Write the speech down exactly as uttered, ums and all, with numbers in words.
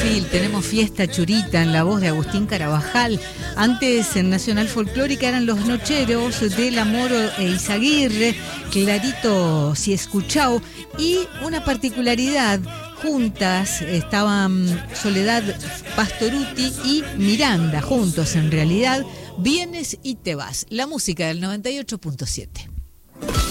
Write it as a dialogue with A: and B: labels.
A: abril tenemos Fiesta Churita en la voz de Agustín Carabajal. Antes en Nacional Folclórica eran Los Nocheros del Amor e Izaguirre, Clarito Si Escuchao, y una particularidad, juntas estaban Soledad Pastoruti y Miranda, juntos en realidad, Vienes y te vas. La música del noventa y ocho punto siete.